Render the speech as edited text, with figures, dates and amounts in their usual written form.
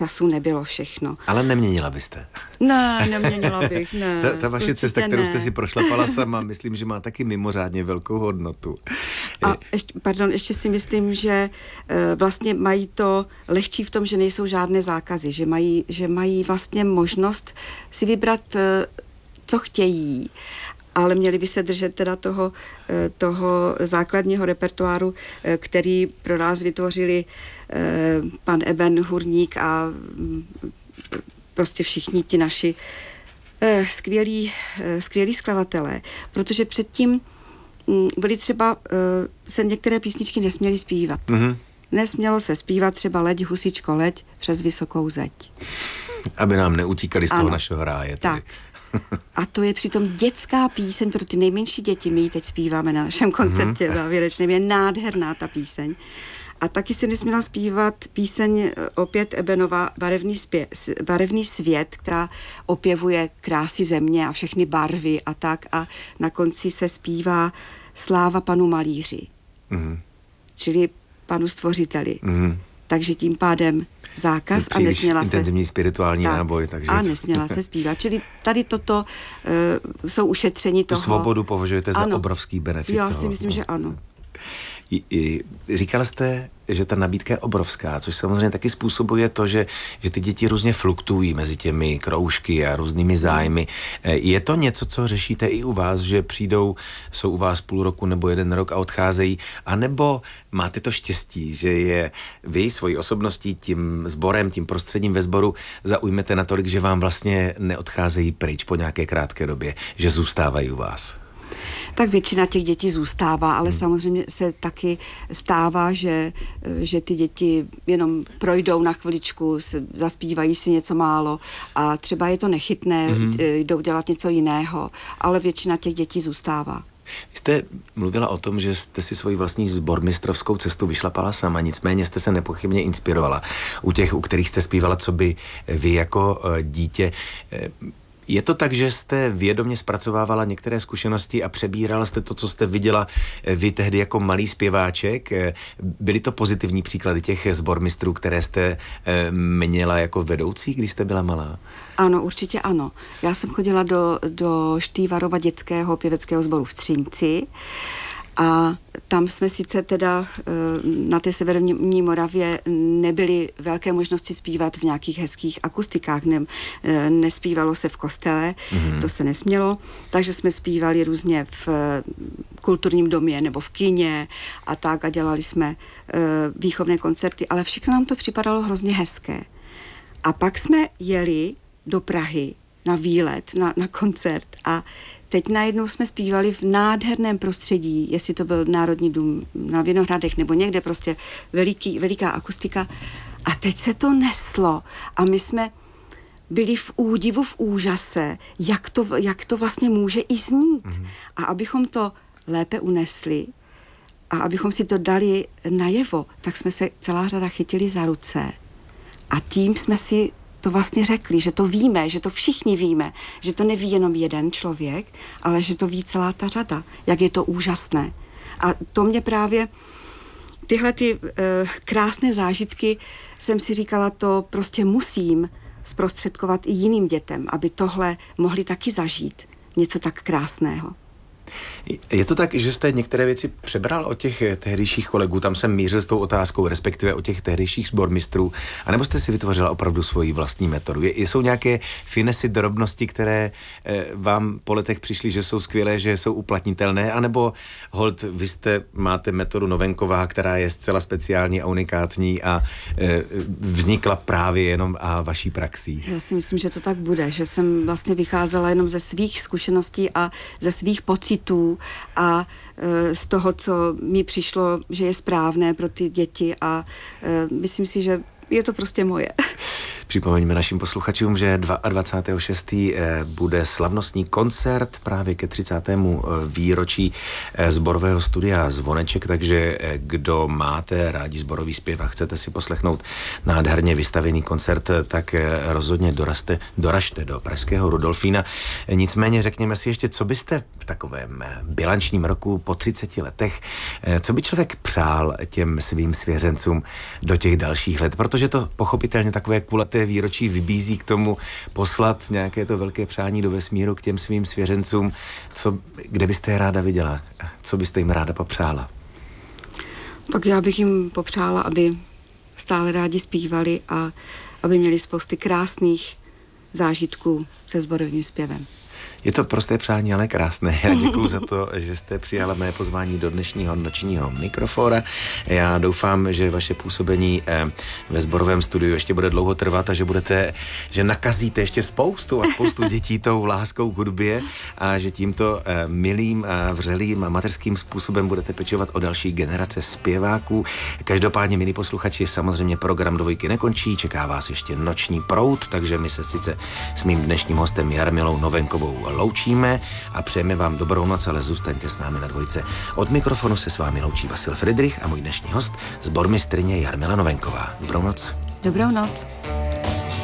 času nebylo všechno. Ale neměnila byste? Ne, neměnila bych, ne. Ta vaše cesta, kterou jste si prošlapala sama, myslím, že má taky mimořádně velkou hodnotu. A ještě si myslím, že vlastně mají to lehčí v tom, že nejsou žádné zákazy, že mají vlastně možnost si vybrat, co chtějí, ale měli by se držet teda toho základního repertoáru, který pro nás vytvořili pan Eben Hurník a prostě všichni ti naši skvělí skladatelé, protože předtím byly třeba, se některé písničky nesměly zpívat. Mm-hmm. Nesmělo se zpívat třeba Leď, husičko, leď přes vysokou zeď. Aby nám neutíkali z toho našeho ráje. Tak. A to je přitom dětská píseň pro ty nejmenší děti. My ji teď zpíváme na našem koncertě závěrečném. Je nádherná ta píseň. A taky se nesměla zpívat píseň opět Ebenova Barevný svět, která opěvuje krásy země a všechny barvy a tak. A na konci se zpívá Sláva panu malíři. Mm-hmm. Čili panu stvořiteli. Mm-hmm. Takže tím pádem zákaz a nesměla se... intenzivní spirituální náboj. Takže a nesměla se zpívat. Čili tady toto jsou ušetření toho... Tu svobodu považujete za obrovský benefit. Já si myslím, že ano. Říkala jste, že ta nabídka je obrovská, což samozřejmě taky způsobuje to, že ty děti různě fluktuují mezi těmi kroužky a různými zájmy. Je to něco, co řešíte i u vás, že jsou u vás půl roku nebo 1 rok a odcházejí, anebo máte to štěstí, že je vy svojí osobností, tím sborem, tím prostředím ve sboru zaujmete natolik, že vám vlastně neodcházejí pryč po nějaké krátké době, že zůstávají u vás? Tak většina těch dětí zůstává, ale samozřejmě se taky stává, že ty děti jenom projdou na chviličku, zaspívají si něco málo a třeba je to nechytné, jdou dělat něco jiného, ale většina těch dětí zůstává. Vy jste mluvila o tom, že jste si svoji vlastní sbormistrovskou cestu vyšlapala sama, nicméně jste se nepochybně inspirovala u těch, u kterých jste zpívala, co by vy jako dítě. Je to tak, že jste vědomě zpracovávala některé zkušenosti a přebírala jste to, co jste viděla vy tehdy jako malý zpěváček? Byly to pozitivní příklady těch sbormistrů, které jste měla jako vedoucí, když jste byla malá? Ano, určitě ano. Já jsem chodila do Štývarova dětského pěveckého sboru v Třinci a tam jsme sice teda na té severní Moravě nebyly velké možnosti zpívat v nějakých hezkých akustikách, nespívalo se v kostele, to se nesmělo, takže jsme zpívali různě v kulturním domě nebo v kině a tak a dělali jsme výchovné koncerty, ale všechno nám to připadalo hrozně hezké. A pak jsme jeli do Prahy na výlet, na koncert a teď najednou jsme zpívali v nádherném prostředí, jestli to byl Národní dům na Vinohradech nebo někde prostě veliká akustika. A teď se to neslo a my jsme byli v údivu, v úžase, jak to vlastně může i znít. A abychom to lépe unesli a abychom si to dali najevo, tak jsme se celá řada chytili za ruce. A tím jsme si to vlastně řekli, že to víme, že to všichni víme, že to neví jenom jeden člověk, ale že to ví celá ta řada, jak je to úžasné. A to mě právě, tyhle krásné zážitky, jsem si říkala, to prostě musím zprostředkovat i jiným dětem, aby tohle mohli taky zažít, něco tak krásného. Je to tak, že jste některé věci přebral od těch tehdejších kolegů, tam jsem mířil s tou otázkou, respektive od těch tehdejších sbormistrů, anebo jste si vytvořila opravdu svoji vlastní metodu? Jsou nějaké finesy, drobnosti, které vám po letech přišly, že jsou skvělé, že jsou uplatnitelné, anebo hold, vy máte metodu Novenková, která je zcela speciální a unikátní a vznikla právě jenom a vaší praxí? Já si myslím, že to tak bude, že jsem vlastně vycházela jenom ze svých zkušeností a ze svých pocitů a z toho, co mi přišlo, že je správné pro ty děti a myslím si, že je to prostě moje. Připomeňme našim posluchačům, že 22.6. bude slavnostní koncert právě ke 30. výročí sborového studia Zvoneček, takže kdo máte rádi sborový zpěv a chcete si poslechnout nádherně vystavený koncert, tak rozhodně doražte do pražského Rudolfína. Nicméně řekněme si ještě, co byste v takovém bilančním roku po 30 letech, co by člověk přál těm svým svěřencům do těch dalších let, protože to pochopitelně takové kulaté výročí vybízí k tomu poslat nějaké to velké přání do vesmíru k těm svým svěřencům. Kde byste je ráda viděla? Co byste jim ráda popřála? Tak já bych jim popřála, aby stále rádi zpívali a aby měli spousty krásných zážitků se sborovým zpěvem. Je to prosté přání, ale krásné. Já děkuju za to, že jste přijala mé pozvání do dnešního nočního mikrofóra. Já doufám, že vaše působení ve sborovém studiu ještě bude dlouho trvat a že nakazíte ještě spoustu dětí tou láskou k hudbě a že tímto milým a vřelým a mateřským způsobem budete pečovat o další generace zpěváků. Každopádně, milí posluchači, samozřejmě program Dvojky nekončí, čeká vás ještě Noční proud, takže my se sice s mým dnešním hostem Jarmilou Novenkovou loučíme a přejeme vám dobrou noc, ale zůstaňte s námi na Dvojce. Od mikrofonu se s vámi loučí Vasil Fridrich a můj dnešní host, sbormistryně Jarmila Novenková. Dobrou noc. Dobrou noc.